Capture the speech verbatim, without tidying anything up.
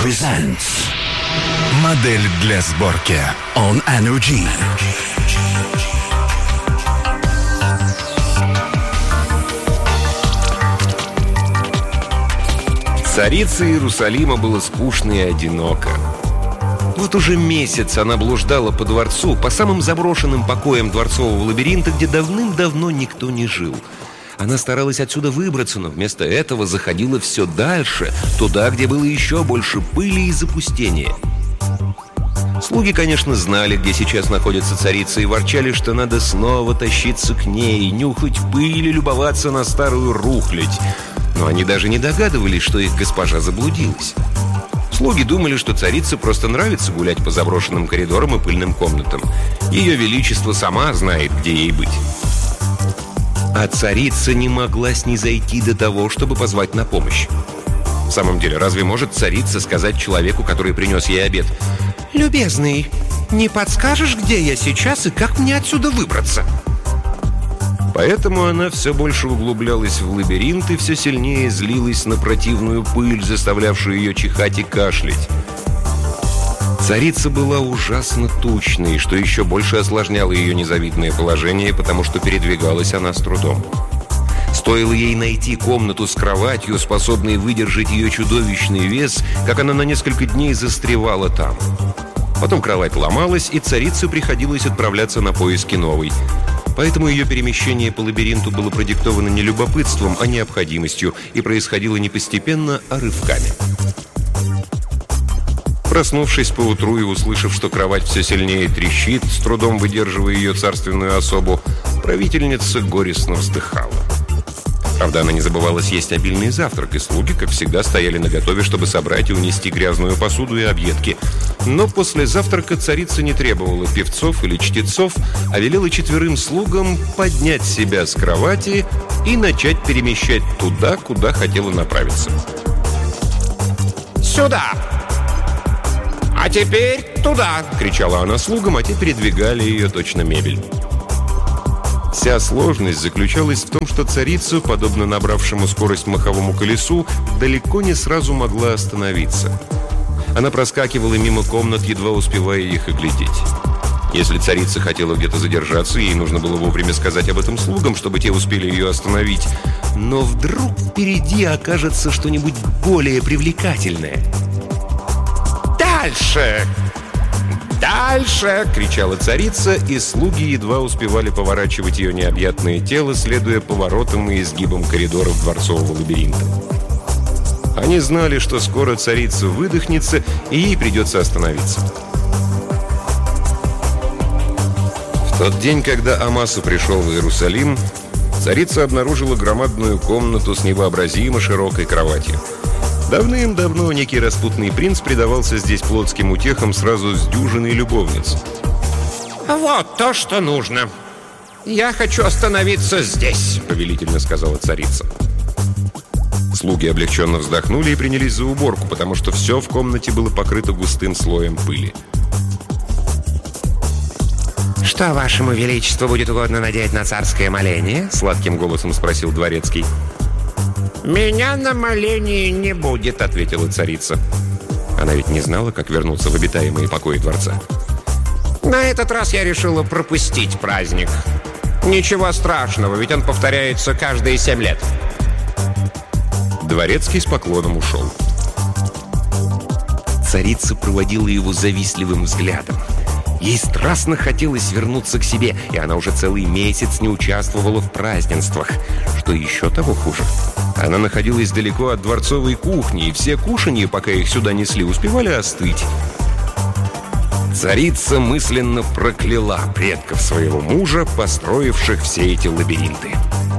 presents модель для сборки on Energy. Царице Иерусалима было скучно и одиноко. Вот уже месяц она блуждала по дворцу, по самым заброшенным покоям дворцового лабиринта, где давным-давно никто не жил. Она старалась отсюда выбраться, но вместо этого заходила все дальше, туда, где было еще больше пыли и запустения. Слуги, конечно, знали, где сейчас находится царица, и ворчали, что надо снова тащиться к ней, нюхать пыль и любоваться на старую рухлядь. Но они даже не догадывались, что их госпожа заблудилась. Слуги думали, что царице просто нравится гулять по заброшенным коридорам и пыльным комнатам. Ее величество сама знает, где ей быть. А царица не могла снизойти до того, чтобы позвать на помощь. В самом деле, разве может царица сказать человеку, который принес ей обед: «Любезный, не подскажешь, где я сейчас и как мне отсюда выбраться?» Поэтому она все больше углублялась в лабиринт и все сильнее злилась на противную пыль, заставлявшую ее чихать и кашлять. Царица была ужасно тучной, что еще больше осложняло ее незавидное положение, потому что передвигалась она с трудом. Стоило ей найти комнату с кроватью, способной выдержать ее чудовищный вес, как она на несколько дней застревала там. Потом кровать ломалась, и царице приходилось отправляться на поиски новой. Поэтому ее перемещение по лабиринту было продиктовано не любопытством, а необходимостью, и происходило не постепенно, а рывками. Проснувшись поутру и услышав, что кровать все сильнее трещит, с трудом выдерживая ее царственную особу, правительница горестно вздыхала. Правда, она не забывала съесть обильный завтрак, и слуги, как всегда, стояли наготове, чтобы собрать и унести грязную посуду и объедки. Но после завтрака царица не требовала певцов или чтецов, а велела четверым слугам поднять себя с кровати и начать перемещать туда, куда хотела направиться. «Сюда! А теперь туда!» — кричала она слугам, а те передвигали ее точно мебель. Вся сложность заключалась в том, что царица, подобно набравшему скорость маховому колесу, далеко не сразу могла остановиться. Она проскакивала мимо комнат, едва успевая их оглядеть. Если царица хотела где-то задержаться, ей нужно было вовремя сказать об этом слугам, чтобы те успели ее остановить. Но вдруг впереди окажется что-нибудь более привлекательное. «Дальше! Дальше!» — кричала царица, и слуги едва успевали поворачивать ее необъятное тело, следуя поворотам и изгибам коридоров дворцового лабиринта. Они знали, что скоро царица выдохнется, и ей придется остановиться. В тот день, когда Амаса пришел в Иерусалим, царица обнаружила громадную комнату с невообразимо широкой кроватью. Давным-давно некий распутный принц предавался здесь плотским утехам сразу с дюжиной любовниц. «Вот то, что нужно. Я хочу остановиться здесь», — повелительно сказала царица. Слуги облегченно вздохнули и принялись за уборку, потому что все в комнате было покрыто густым слоем пыли. «Что вашему величеству будет угодно надеть на царское моление?» — сладким голосом спросил дворецкий. «Меня на молении не будет», — ответила царица. Она ведь не знала, как вернуться в обитаемые покои дворца. «На этот раз я решила пропустить праздник. Ничего страшного, ведь он повторяется каждые семь лет». Дворецкий с поклоном ушел. Царица проводила его завистливым взглядом. Ей страстно хотелось вернуться к себе, и она уже целый месяц не участвовала в празднествах. Что еще того хуже, она находилась далеко от дворцовой кухни, и все кушанья, пока их сюда несли, успевали остыть. Царица мысленно прокляла предков своего мужа, построивших все эти лабиринты.